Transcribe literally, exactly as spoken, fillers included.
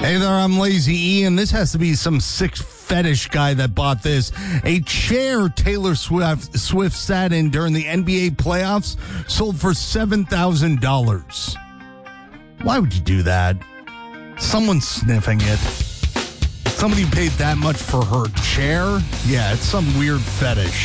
Hey there, I'm Lazy Ian. This has to be some sick fetish guy that bought this. A chair Taylor Swift, Swift sat in during the N B A playoffs sold for seven thousand dollars. Why would you do that? Someone's sniffing it. Somebody paid that much for her chair? Yeah, it's some weird fetish.